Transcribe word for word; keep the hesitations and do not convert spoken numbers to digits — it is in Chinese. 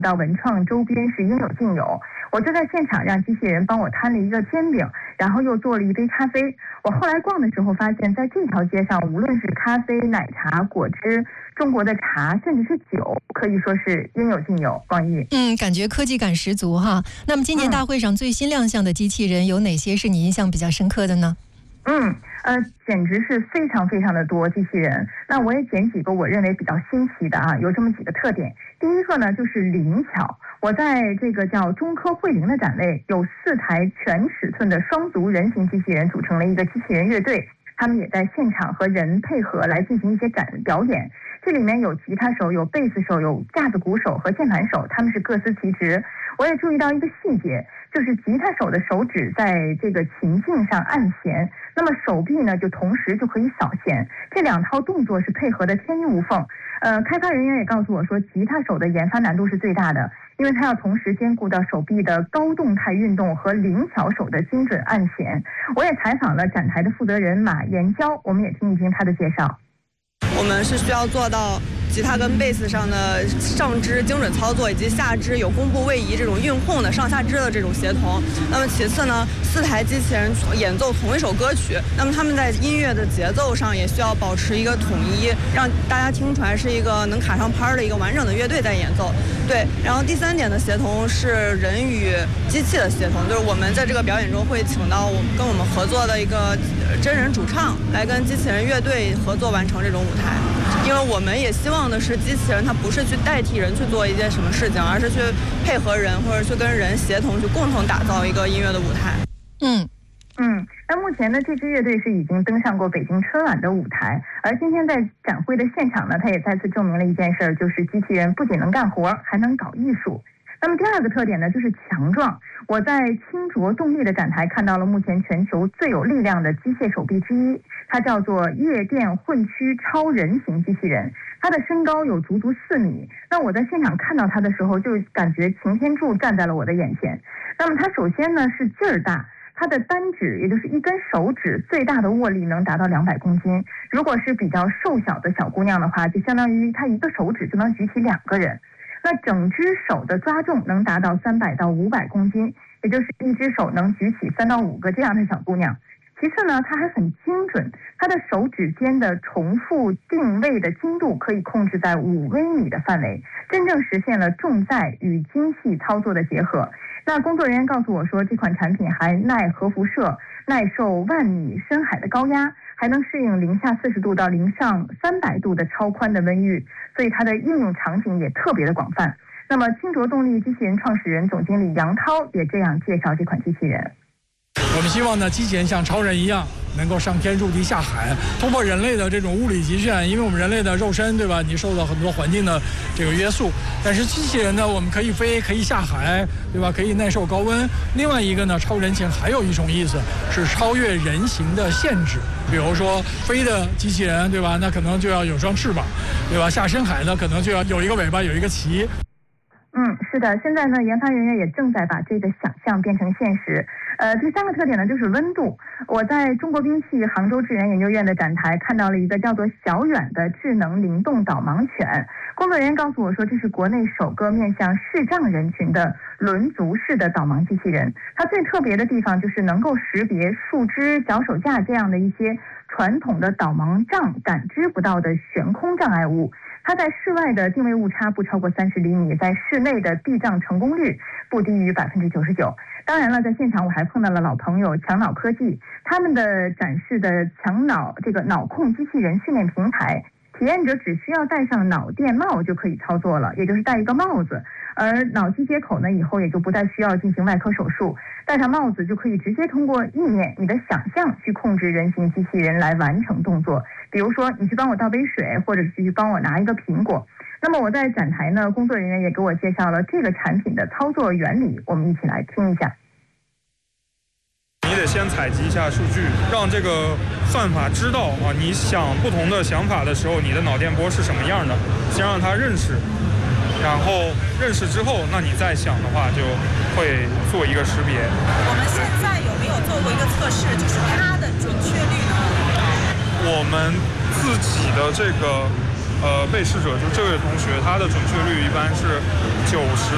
到文创周边是应有尽有。我就在现场让机器人帮我摊了一个煎饼，然后又做了一杯咖啡。我后来逛的时候发现，在这条街上，无论是咖啡、奶茶、果汁、中国的茶，甚至是酒，可以说是应有尽有。王毅， 嗯，感觉科技感十足哈。那么今年大会上最新亮相的机器人有哪些是你印象比较深刻的呢？ 嗯，呃，简直是非常非常的多机器人。那我也捡几个我认为比较新奇的啊，有这么几个特点。第一个呢，就是灵巧。我在这个叫中科慧灵的展位，有四台全尺寸的双足人形机器人组成了一个机器人乐队，他们也在现场和人配合来进行一些展表演。这里面有吉他手、有贝斯手、有架子鼓手和键盘手，他们是各司其职。我也注意到一个细节，就是吉他手的手指在这个琴颈上按弦，那么手臂呢就同时就可以扫弦，这两套动作是配合的天衣无缝。呃，开发人员也告诉我说，吉他手的研发难度是最大的，因为他要同时兼顾到手臂的高动态运动和灵巧手的精准按弦。我也采访了展台的负责人马延娇，我们也听一听他的介绍。 我们是需要做到吉他跟贝斯上的上肢精准操作，以及下肢有弓步位移这种运控的上下肢的这种协同。那么其次呢，四台机器人演奏同一首歌曲，那么他们在音乐的节奏上也需要保持一个统一，让大家听出来是一个能卡上拍的一个完整的乐队在演奏。对，然后第三点的协同是人与机器的协同，就是我们在这个表演中会请到我跟我们合作的一个真人主唱来跟机器人乐队合作完成这种舞台。因为我们也希望的是，机器人它不是去代替人去做一件什么事情，而是去配合人或者去跟人协同，去共同打造一个音乐的舞台。 嗯嗯，那目前呢，这支乐队是已经登上过北京春晚的舞台，而今天在展会的现场呢，它也再次证明了一件事，就是机器人不仅能干活，还能搞艺术。那么第二个特点呢，就是强壮。我在清浊动力的展台看到了目前全球最有力量的机械手臂之一，它叫做夜电混驱超人型机器人，它的身高有足足四米。那我在现场看到它的时候，就感觉擎天柱站在了我的眼前。那么它首先呢是劲儿大，它的单指也就是一根手指最大的握力能达到两百公斤。如果是比较瘦小的小姑娘的话，就相当于她一个手指就能举起两个人。那整只手的抓重能达到三百到五百公斤，也就是一只手能举起三到五个这样的小姑娘。其次呢，它还很精准，它的手指间的重复定位的精度可以控制在五微米的范围，真正实现了重载与精细操作的结合。那工作人员告诉我说，这款产品还耐核辐射，耐受万米深海的高压，还能适应零下四十度到零上三百度的超宽的温域，所以它的应用场景也特别的广泛。那么清浊动力机器人创始人总经理杨涛也这样介绍这款机器人。 我们希望呢，机器人像超人一样，能够上天入地下海，突破人类的这种物理极限。因为我们人类的肉身，对吧？你受到很多环境的这个约束，但是机器人呢，我们可以飞，可以下海，对吧？可以耐受高温。另外一个呢，超人形还有一种意思是超越人形的限制，比如说飞的机器人，对吧？那可能就要有双翅膀，对吧？下深海呢，可能就要有一个尾巴，有一个鳍。 嗯，是的，现在呢，研发人员也正在把这个想象变成现实。呃，第三个特点呢，就是温度。我在中国兵器杭州智源研究院的展台看到了一个叫做小远的智能灵动导盲犬。工作人员告诉我说，这是国内首个面向视障人群的轮足式的导盲机器人。它最特别的地方就是能够识别树枝、脚手架这样的一些传统的导盲杖感知不到的悬空障碍物。它在室外的定位误差不超过三十厘米，在室内的避障成功率不低于百分之九十九。当然了，在现场我还碰到了老朋友强脑科技，他们的展示的强脑这个脑控机器人训练平台，体验者只需要戴上脑电帽就可以操作了，也就是戴一个帽子。而脑机接口呢，以后也就不再需要进行外科手术，戴上帽子就可以直接通过意念、你的想象去控制人形机器人来完成动作。比如说，你去帮我倒杯水，或者是去帮我拿一个苹果。那么我在展台呢，工作人员也给我介绍了这个产品的操作原理，我们一起来听一下。 你得先采集一下数据，让这个算法知道啊，你想不同的想法的时候，你的脑电波是什么样的，先让它认识。然后认识之后，那你再想的话，就会做一个识别。 我们现在有没有做过一个测试，就是它的准确率呢？ 我们自己的这个呃被试者，就这位同学，他的准确率一般是九十